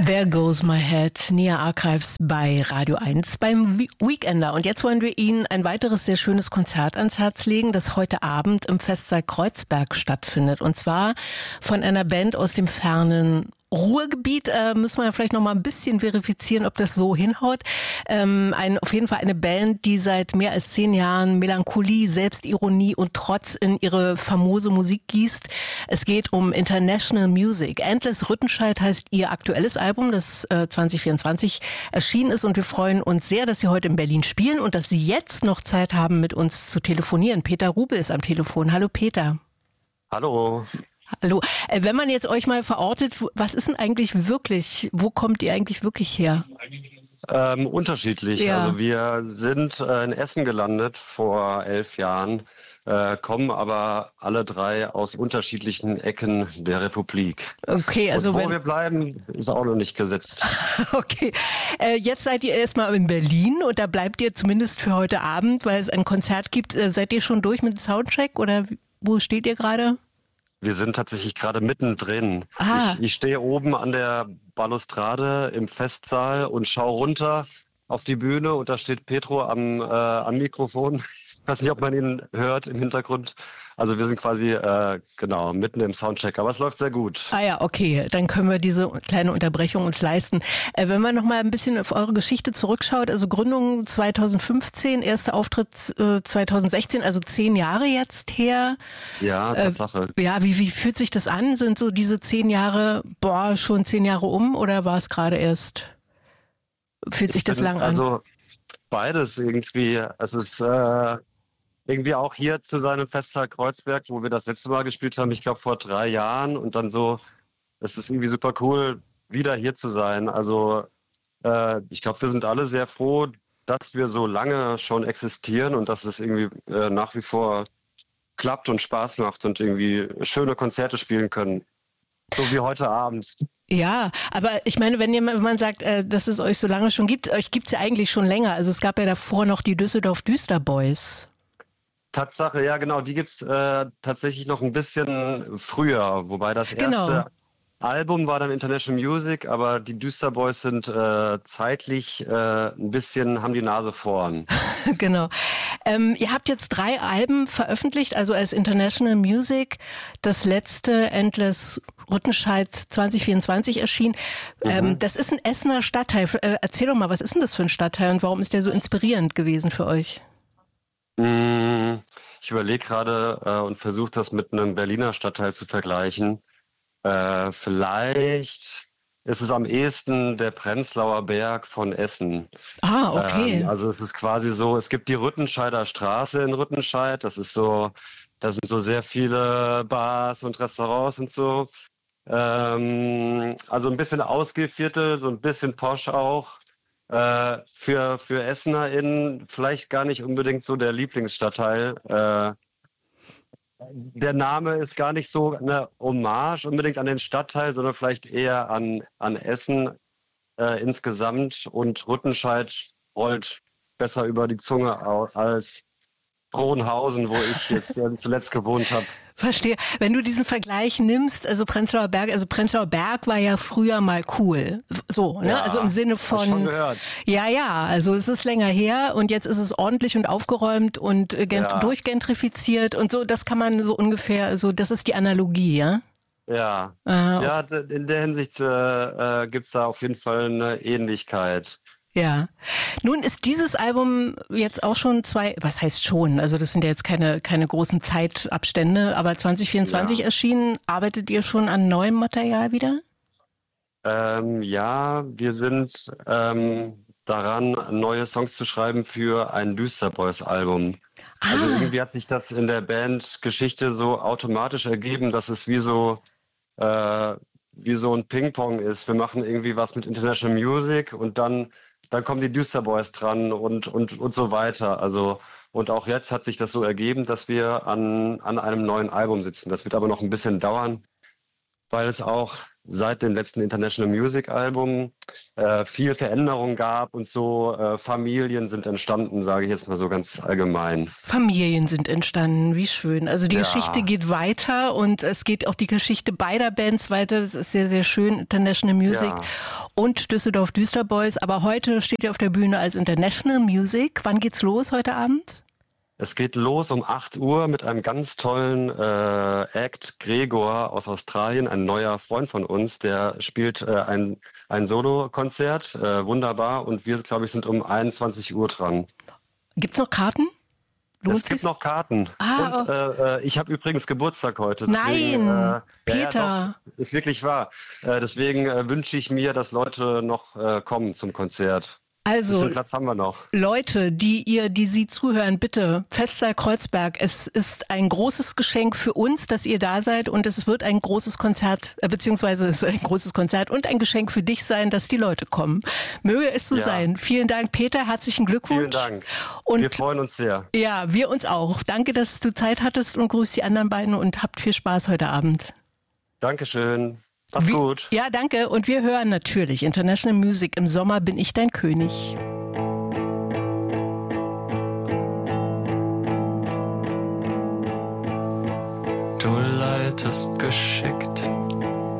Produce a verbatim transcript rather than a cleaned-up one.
There Goes My Head, Nia Archives bei Radio eins beim Weekender. Und jetzt wollen wir Ihnen ein weiteres sehr schönes Konzert ans Herz legen, das heute Abend im Festsaal Kreuzberg stattfindet. Und zwar von einer Band aus dem fernen Ruhrgebiet, äh, müssen wir vielleicht noch mal ein bisschen verifizieren, ob das so hinhaut. Ähm, ein, auf jeden Fall eine Band, die seit mehr als zehn Jahren Melancholie, Selbstironie und Trotz in ihre famose Musik gießt. Es geht um International Music. Endless Rüttenscheid heißt ihr aktuelles Album, das äh, zwanzig vierundzwanzig erschienen ist, und wir freuen uns sehr, dass Sie heute in Berlin spielen und dass Sie jetzt noch Zeit haben, mit uns zu telefonieren. Peter Rubel ist am Telefon. Hallo Peter. Hallo. Hallo. Wenn man jetzt euch mal verortet, was ist denn eigentlich wirklich, wo kommt ihr eigentlich wirklich her? Ähm, unterschiedlich. Ja. Also wir sind äh, in Essen gelandet vor elf Jahren, äh, kommen aber alle drei aus unterschiedlichen Ecken der Republik. Okay, also Und wo wenn wir bleiben, ist auch noch nicht gesetzt. Okay, äh, jetzt seid ihr erstmal in Berlin und da bleibt ihr zumindest für heute Abend, weil es ein Konzert gibt. Äh, seid ihr schon durch mit dem Soundcheck oder wo steht ihr gerade? Wir sind tatsächlich gerade mittendrin. Ah. Ich, ich stehe oben an der Balustrade im Festsaal und schaue runter auf die Bühne und da steht Petro am, äh, am Mikrofon. Ich weiß nicht, ob man ihn hört im Hintergrund. Also wir sind quasi äh, genau mitten im Soundcheck, aber es läuft sehr gut. Ah ja, okay, dann können wir diese kleine Unterbrechung uns leisten. Äh, wenn man noch mal ein bisschen auf eure Geschichte zurückschaut, also Gründung zwanzig fünfzehn, erster Auftritt äh, zwanzig sechzehn, also zehn Jahre jetzt her. Ja, Tatsache. Äh, ja, wie, wie fühlt sich das an? Sind so diese zehn Jahre, boah, schon zehn Jahre um oder war es gerade erst? Fühlt sich das bin, lang an? Also beides irgendwie. Es ist äh, irgendwie auch hier zu seinem Festsaal Kreuzberg, wo wir das letzte Mal gespielt haben, ich glaube vor drei Jahren. Und dann so, es ist irgendwie super cool, wieder hier zu sein. Also äh, ich glaube, wir sind alle sehr froh, dass wir so lange schon existieren und dass es irgendwie äh, nach wie vor klappt und Spaß macht und irgendwie schöne Konzerte spielen können. So wie heute Abend. Ja, aber ich meine, wenn, ihr, wenn man sagt, äh, dass es euch so lange schon gibt, euch gibt es ja eigentlich schon länger. Also es gab ja davor noch die Düsseldorf Düsterboys. Tatsache, ja genau, die gibt's äh, tatsächlich noch ein bisschen früher, wobei das erste Genau. Album war dann International Music, aber die Düsterboys sind äh, zeitlich äh, ein bisschen, haben die Nase vorn. Genau. Ähm, ihr habt jetzt drei Alben veröffentlicht, also als International Music. Das letzte, Endless Rüttenscheid zwanzig vierundzwanzig erschien. Mhm. Ähm, das ist ein Essener Stadtteil. Äh, erzähl doch mal, was ist denn das für ein Stadtteil und warum ist der so inspirierend gewesen für euch? Ich überlege gerade äh, und versuche das mit einem Berliner Stadtteil zu vergleichen. Äh, vielleicht ist es am ehesten der Prenzlauer Berg von Essen. Ah, okay. Ähm, also es ist quasi so, es gibt die Rüttenscheider Straße in Rüttenscheid. Das ist so, da sind so sehr viele Bars und Restaurants und so. Ähm, also ein bisschen ausgeviertel, so ein bisschen posch auch. Äh, für, für EssenerInnen vielleicht gar nicht unbedingt so der Lieblingsstadtteil. Äh, der Name ist gar nicht so eine Hommage unbedingt an den Stadtteil, sondern vielleicht eher an, an Essen äh, insgesamt. Und Rüttenscheid rollt besser über die Zunge au- als Frohnhausen, wo ich jetzt äh, zuletzt gewohnt habe. Verstehe. Wenn du diesen Vergleich nimmst, also Prenzlauer Berg, also Prenzlauer Berg war ja früher mal cool. So, ne? Ja, Also im Sinne hast schon von, gehört. ja, ja, also es ist länger her und jetzt ist es ordentlich und aufgeräumt und äh, gent- Ja. durchgentrifiziert und so, das kann man so ungefähr, so, das ist die Analogie, ja? Ja, Äh, ja, d- in der Hinsicht äh, äh, gibt es da auf jeden Fall eine Ähnlichkeit. Ja. Nun ist dieses Album jetzt auch schon zwei, was heißt schon, also das sind ja jetzt keine, keine großen Zeitabstände, aber zwanzig vierundzwanzig Ja. erschienen. Arbeitet ihr schon an neuem Material wieder? Ähm, ja, wir sind ähm, daran, neue Songs zu schreiben für ein Düsterboys-Album. Also Ah. irgendwie hat sich das in der Bandgeschichte so automatisch ergeben, dass es wie so äh, wie so ein Ping-Pong ist. Wir machen irgendwie was mit International Music und dann dann kommen die Düsterboys dran und und und so weiter. Also und auch jetzt hat sich das so ergeben, dass wir an an einem neuen Album sitzen. Das wird aber noch ein bisschen dauern. weil es auch seit dem letzten International Music Album äh, viel Veränderung gab und so äh, Familien sind entstanden, sage ich jetzt mal so ganz allgemein. Familien sind entstanden, wie schön. Also die Ja. Geschichte geht weiter und es geht auch die Geschichte beider Bands weiter. Das ist sehr, sehr schön, International Music Ja. und Düsseldorf Düsterboys. Aber heute steht ihr auf der Bühne als International Music. Wann geht's los heute Abend? Es geht los um acht Uhr mit einem ganz tollen äh, Act, Gregor aus Australien, ein neuer Freund von uns, der spielt äh, ein, ein Solo-Konzert, äh, wunderbar, und wir, glaube ich, sind um einundzwanzig Uhr dran. Gibt's noch Karten? Lohnt Es gibt sich's? noch Karten. Ah, und äh, äh, ich habe übrigens Geburtstag heute. Nein, deswegen, äh, Peter. Ja, ja, doch, ist wirklich wahr. Äh, deswegen äh, wünsche ich mir, dass Leute noch äh, kommen zum Konzert. Also, Den Platz haben wir noch. Leute, die ihr, die Sie zuhören, bitte, Festsaal Kreuzberg, es ist ein großes Geschenk für uns, dass ihr da seid, und es wird ein großes Konzert, äh, beziehungsweise es wird ein großes Konzert und ein Geschenk für dich sein, dass die Leute kommen. Möge es so Ja. sein. Vielen Dank, Peter, herzlichen Glückwunsch. Vielen Dank. Und wir freuen uns sehr. ja, wir uns auch. Danke, dass du Zeit hattest, und grüß die anderen beiden und habt viel Spaß heute Abend. Dankeschön. Mach's Wie- gut. Ja, danke. Und wir hören natürlich International Music. Im Sommer bin ich dein König. Du leitest geschickt